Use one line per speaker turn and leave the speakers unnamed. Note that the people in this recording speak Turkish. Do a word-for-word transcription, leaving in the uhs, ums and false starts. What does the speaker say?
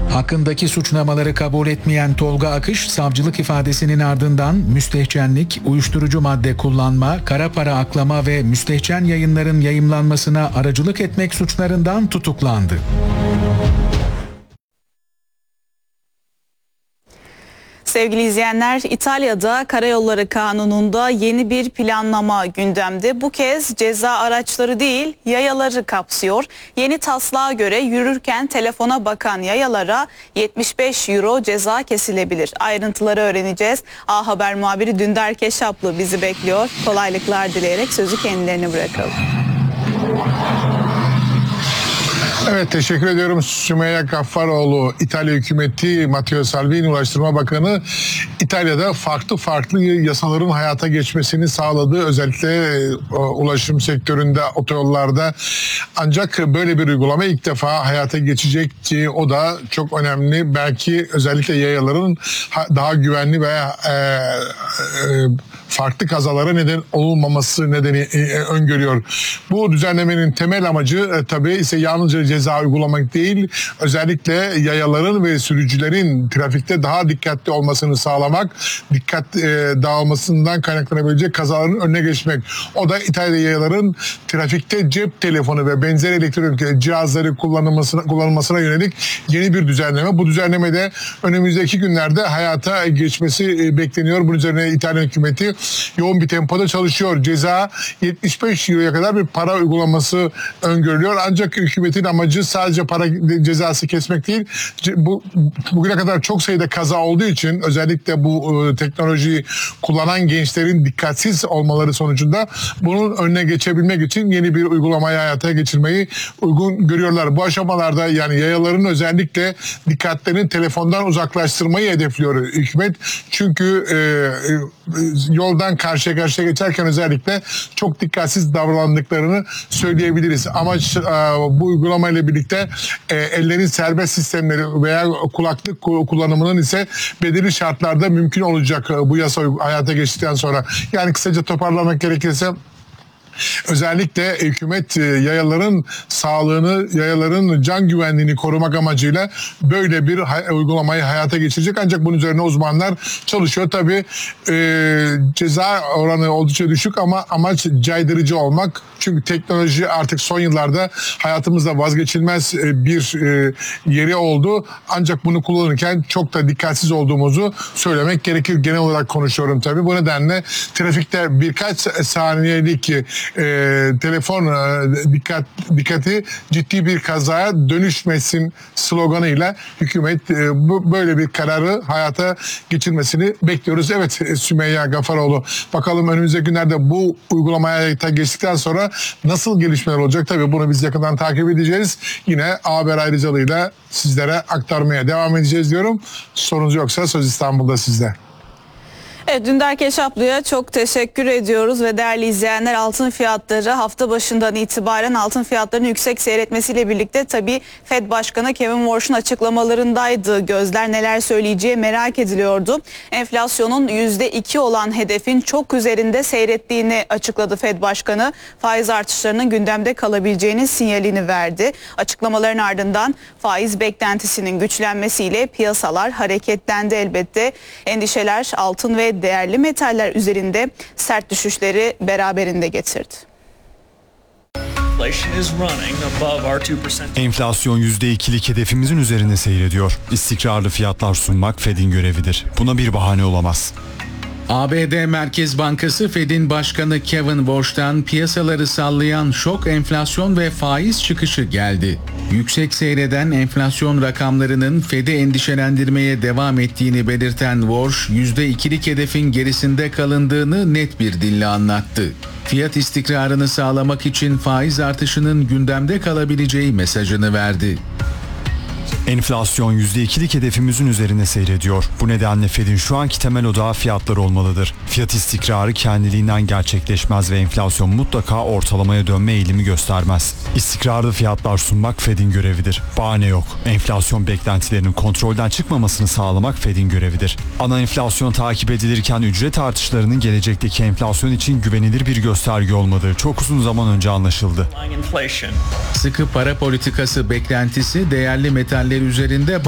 Hakkındaki suçlamaları kabul etmeyen Tolga Akış, savcılık ifadesinin ardından müstehcenlik, uyuşturucu madde kullanma, kara para aklama ve müstehcen yayınların yayımlanmasına aracılık etmek suçlarından tutuklandı.
Sevgili izleyenler, İtalya'da Karayolları Kanunu'nda yeni bir planlama gündemde. Bu kez ceza araçları değil, yayaları kapsıyor. Yeni taslağa göre yürürken telefona bakan yayalara yetmiş beş euro ceza kesilebilir. Ayrıntıları öğreneceğiz. A Haber muhabiri Dündar Keşaplı bizi bekliyor. Kolaylıklar dileyerek sözü kendilerine bırakalım.
Evet, teşekkür ediyorum Sümeyye Gaffaroğlu. İtalya hükümeti Matteo Salvini Ulaştırma Bakanı İtalya'da farklı farklı yasaların hayata geçmesini sağladı. Özellikle ulaşım sektöründe, otoyollarda. Ancak böyle bir uygulama ilk defa hayata geçecek ki o da çok önemli. Belki özellikle yayaların daha güvenli veya e, e, farklı kazalara neden olmaması nedeni e, öngörüyor. Bu düzenlemenin temel amacı e, tabii ise yalnızca ceza uygulamak değil, özellikle yayaların ve sürücülerin trafikte daha dikkatli olmasını sağlamak, dikkat e, dağılmasından kaynaklanabilecek kazaların önüne geçmek. O da İtalya yayaların trafikte cep telefonu ve benzer elektronik cihazları kullanılmasına, kullanılmasına yönelik yeni bir düzenleme. Bu düzenlemede önümüzdeki günlerde hayata geçmesi bekleniyor. Bunun üzerine İtalyan hükümeti yoğun bir tempoda çalışıyor. Ceza yetmiş beş euroya kadar bir para uygulaması öngörülüyor. Ancak hükümetin amacı sadece para cezası kesmek değil. Bu bugüne kadar çok sayıda kaza olduğu için özellikle bu e, teknolojiyi kullanan gençlerin dikkatsiz olmaları sonucunda bunun önüne geçebilmek için yeni bir uygulamayı hayata geçirmeyi uygun görüyorlar. Bu aşamalarda yani yayaların özellikle dikkatlerini telefondan uzaklaştırmayı hedefliyor hükümet. Çünkü e, e, yoldan karşıya karşıya geçerken özellikle çok dikkatsiz davrandıklarını söyleyebiliriz. Amaç e, bu uygulamayla birlikte e, ellerin serbest sistemleri veya kulaklık kullanımının ise belirli şartlarda mümkün olacak e, bu yasa hayata geçtikten sonra. Yani kısaca toparlamak gerekirse özellikle hükümet yayaların sağlığını, yayaların can güvenliğini korumak amacıyla böyle bir hay- uygulamayı hayata geçirecek. Ancak bunun üzerine uzmanlar çalışıyor. Tabii e, ceza oranı oldukça düşük ama amaç caydırıcı olmak. Çünkü teknoloji artık son yıllarda hayatımızda vazgeçilmez bir e, yeri oldu. Ancak bunu kullanırken çok da dikkatsiz olduğumuzu söylemek gerekir. Genel olarak konuşuyorum tabii. Bu nedenle trafikte birkaç saniyelik e, telefon e, dikkat dikkati ciddi bir kazaya dönüşmesin sloganıyla hükümet e, bu böyle bir kararı hayata geçirmesini bekliyoruz. Evet Sümeyye Gaffaroğlu, bakalım önümüzdeki günlerde bu uygulamaya hayata geçtikten sonra nasıl gelişmeler olacak? Tabii bunu biz yakından takip edeceğiz. Yine A Haber ayrıcalığıyla sizlere aktarmaya devam edeceğiz diyorum. Sorunuz yoksa söz İstanbul'da sizde.
Evet, Dündar Keşaplı'ya çok teşekkür ediyoruz ve değerli izleyenler, altın fiyatları hafta başından itibaren altın fiyatlarının yüksek seyretmesiyle birlikte tabii Fed Başkanı Kevin Warsh'un açıklamalarındaydı. Gözler neler söyleyeceği merak ediliyordu. Enflasyonun yüzde iki olan hedefin çok üzerinde seyrettiğini açıkladı Fed Başkanı. Faiz artışlarının gündemde kalabileceğinin sinyalini verdi. Açıklamaların ardından faiz beklentisinin güçlenmesiyle piyasalar hareketlendi elbette. Endişeler altın ve değerli metaller üzerinde sert düşüşleri beraberinde getirdi.
Enflasyon yüzde ikilik hedefimizin üzerinde seyrediyor. İstikrarlı fiyatlar sunmak Fed'in görevidir. Buna bir bahane olamaz.
A B D Merkez Bankası Fed'in başkanı Kevin Warsh'tan piyasaları sallayan şok enflasyon ve faiz çıkışı geldi. Yüksek seyreden enflasyon rakamlarının Fed'i endişelendirmeye devam ettiğini belirten Warsh, yüzde ikilik hedefin gerisinde kalındığını net bir dille anlattı. Fiyat istikrarını sağlamak için faiz artışının gündemde kalabileceği mesajını verdi.
Enflasyon yüzde ikilik hedefimizin üzerine seyrediyor. Bu nedenle Fed'in şu anki temel odağı fiyatlar olmalıdır. Fiyat istikrarı kendiliğinden gerçekleşmez ve enflasyon mutlaka ortalamaya dönme eğilimi göstermez. İstikrarlı fiyatlar sunmak Fed'in görevidir. Bahane yok. Enflasyon beklentilerinin kontrolden çıkmamasını sağlamak Fed'in görevidir. Ana enflasyon takip edilirken ücret artışlarının gelecekteki enflasyon için güvenilir bir gösterge olmadığı çok uzun zaman önce anlaşıldı.
Sıkı para politikası beklentisi değerli metaller üzerinde